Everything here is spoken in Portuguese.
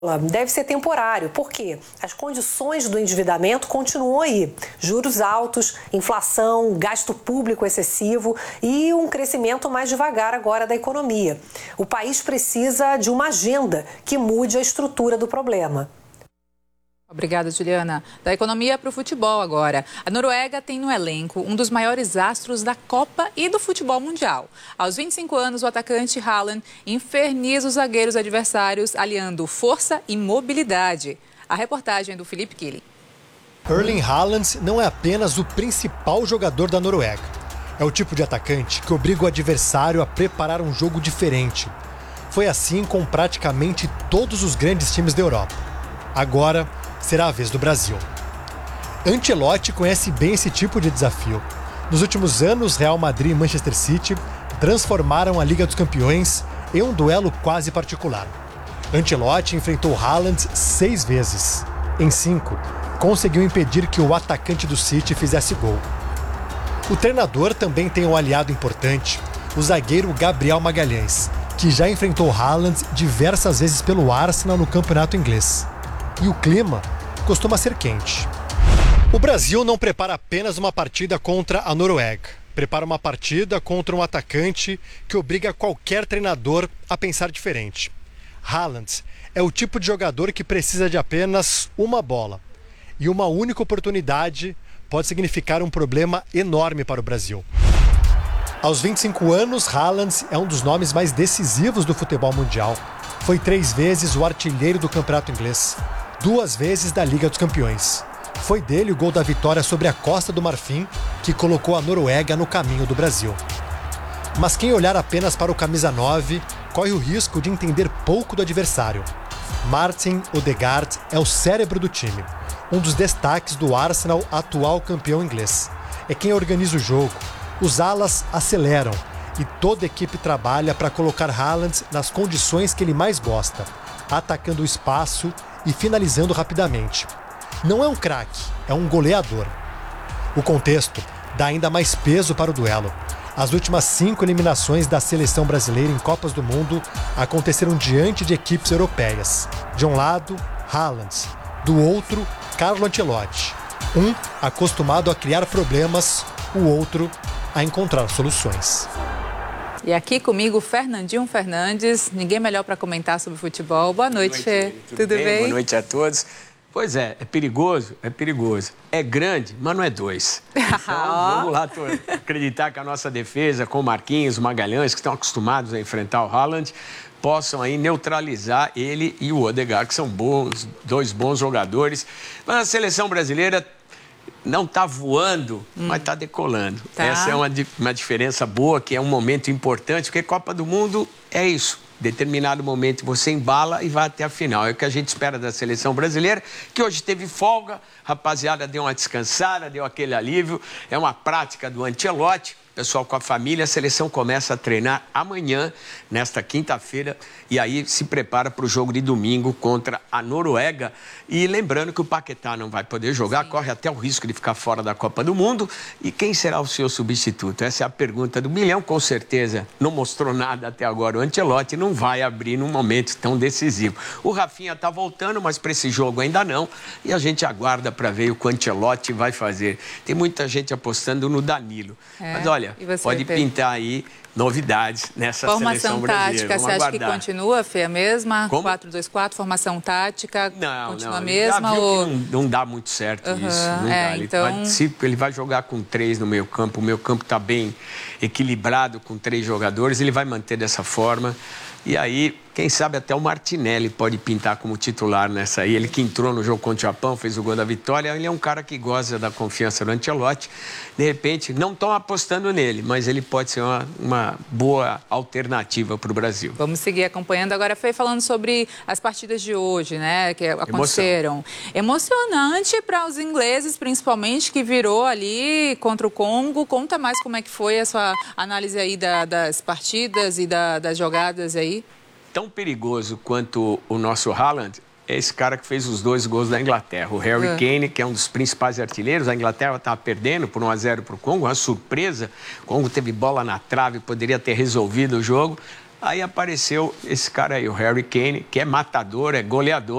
Deve ser temporário, porque as condições do endividamento continuam aí. Juros altos, inflação, gasto público excessivo e um crescimento mais devagar agora da economia. O país precisa de uma agenda que mude a estrutura do problema. Obrigada, Juliana. Da economia para o futebol agora. A Noruega tem no elenco um dos maiores astros da Copa e do futebol mundial. Aos 25 anos, o atacante Haaland inferniza os zagueiros adversários, aliando força e mobilidade. A reportagem é do Felipe Killing. Erling Haaland não é apenas o principal jogador da Noruega. É o tipo de atacante que obriga o adversário a preparar um jogo diferente. Foi assim com praticamente todos os grandes times da Europa. Agora será a vez do Brasil. Ancelotti conhece bem esse tipo de desafio. Nos últimos anos, Real Madrid e Manchester City transformaram a Liga dos Campeões em um duelo quase particular. Ancelotti enfrentou Haaland 6 vezes. Em 5, conseguiu impedir que o atacante do City fizesse gol. O treinador também tem um aliado importante, o zagueiro Gabriel Magalhães, que já enfrentou Haaland diversas vezes pelo Arsenal no campeonato inglês. E o clima costuma ser quente. O Brasil não prepara apenas uma partida contra a Noruega. Prepara uma partida contra um atacante que obriga qualquer treinador a pensar diferente. Haaland é o tipo de jogador que precisa de apenas uma bola. E uma única oportunidade pode significar um problema enorme para o Brasil. Aos 25 anos, Haaland é um dos nomes mais decisivos do futebol mundial. Foi 3 vezes o artilheiro do campeonato inglês. 2 vezes da Liga dos Campeões. Foi dele o gol da vitória sobre a Costa do Marfim, que colocou a Noruega no caminho do Brasil. Mas quem olhar apenas para o camisa 9, corre o risco de entender pouco do adversário. Martin Odegaard é o cérebro do time, um dos destaques do Arsenal, atual campeão inglês. É quem organiza o jogo, os alas aceleram e toda a equipe trabalha para colocar Haaland nas condições que ele mais gosta, atacando o espaço e finalizando rapidamente. Não é um craque, é um goleador. O contexto dá ainda mais peso para o duelo. As últimas 5 eliminações da seleção brasileira em Copas do Mundo aconteceram diante de equipes europeias. De um lado, Haaland. Do outro, Carlo Ancelotti. Um acostumado a criar problemas, o outro a encontrar soluções. E aqui comigo, Fernandinho Fernandes, ninguém melhor para comentar sobre futebol. Boa noite, Fê. Tudo bem? Boa noite a todos. Pois é, é perigoso, é perigoso. É grande, mas não é 2. Então, vamos lá acreditar que a nossa defesa, com o Marquinhos, o Magalhães, que estão acostumados a enfrentar o Haaland, possam aí neutralizar ele e o Odegaard, que são bons, 2 bons jogadores. Mas a seleção brasileira não está voando, mas está decolando. Tá. Essa é uma diferença boa, que é um momento importante, porque Copa do Mundo é isso. Determinado momento você embala e vai até a final. É o que a gente espera da seleção brasileira, que hoje teve folga, rapaziada deu uma descansada, deu aquele alívio. É uma prática do Ancelotti. Pessoal com a família, a seleção começa a treinar amanhã, nesta quinta-feira, e aí se prepara para o jogo de domingo contra a Noruega. E lembrando que o Paquetá não vai poder jogar, corre até o risco de ficar fora da Copa do Mundo. E quem será o seu substituto? Essa é a pergunta do milhão. Com certeza não mostrou nada até agora. O Ancelotti não vai abrir num momento tão decisivo. O Rafinha está voltando, mas para esse jogo ainda não. E a gente aguarda para ver o que o Ancelotti vai fazer. Tem muita gente apostando no Danilo. Mas olha, pode pintar aí novidades nessa seleção brasileira. Formação tática, você acha que continua, Fê, a mesma? 4-2-4, formação tática, continua a mesma? Não dá muito certo isso. Não dá. Então... Ele vai jogar com 3 no meio campo. O meio campo está bem equilibrado com 3 jogadores. Ele vai manter dessa forma. E aí, quem sabe até o Martinelli pode pintar como titular nessa aí. Ele que entrou no jogo contra o Japão, fez o gol da vitória. Ele é um cara que goza da confiança do Ancelotti. De repente, não estão apostando nele, mas ele pode ser uma boa alternativa para o Brasil. Vamos seguir acompanhando. Agora, Fê, falando sobre as partidas de hoje, né, que aconteceram. Emocionante para os ingleses, principalmente, que virou ali contra o Congo. Conta mais como é que foi a sua análise aí das partidas e das jogadas aí. Tão perigoso quanto o nosso Haaland é esse cara que fez os 2 gols da Inglaterra. O Harry Kane, que é um dos principais artilheiros. A Inglaterra estava perdendo por 1-0 para o Congo, uma surpresa. O Congo teve bola na trave, poderia ter resolvido o jogo. Aí apareceu esse cara aí, o Harry Kane, que é matador, é goleador.